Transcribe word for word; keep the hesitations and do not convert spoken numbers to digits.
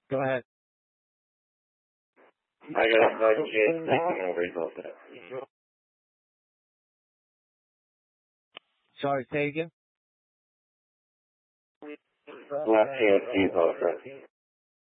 Go ahead. I got a budget. I can resolve that. Sorry, say again? Left hand key,